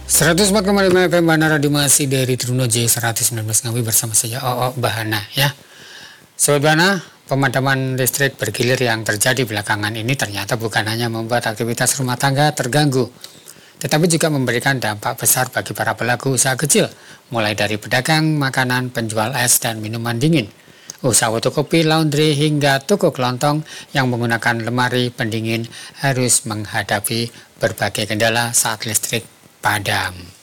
104,5 FM Bahana Radio masih dari Truno J 119 Ngawi bersama saya OO Bahana ya. Sobat Bahana, pemadaman listrik bergilir yang terjadi belakangan ini ternyata bukan hanya membuat aktivitas rumah tangga terganggu, tetapi juga memberikan dampak besar bagi para pelaku usaha kecil, mulai dari pedagang makanan, penjual es dan minuman dingin, usaha fotokopi, laundry, hingga toko kelontong yang menggunakan lemari pendingin harus menghadapi berbagai kendala saat listrik padam.